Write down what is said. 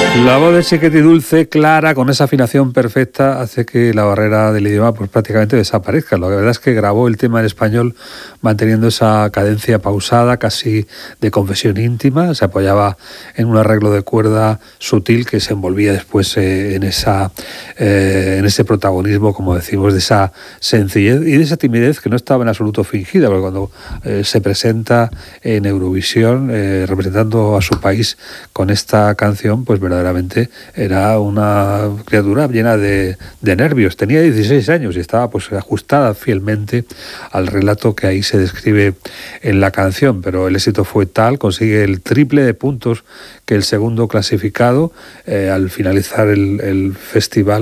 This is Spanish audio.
La voz de Chiqueti dulce, clara, con esa afinación perfecta, hace que la barrera del idioma pues prácticamente desaparezca. La verdad es que grabó el tema en español manteniendo esa cadencia pausada, casi de confesión íntima. Se apoyaba en un arreglo de cuerda sutil que se envolvía después en ese protagonismo, como decimos, de esa sencillez y de esa timidez que no estaba en absoluto fingida, porque cuando se presenta en Eurovisión representando a su país con esta canción, pues verdaderamente era una criatura llena de nervios. Tenía 16 años y estaba pues ajustada fielmente al relato que ahí se describe en la canción, pero el éxito fue tal, consigue el triple de puntos que el segundo clasificado al finalizar el festival.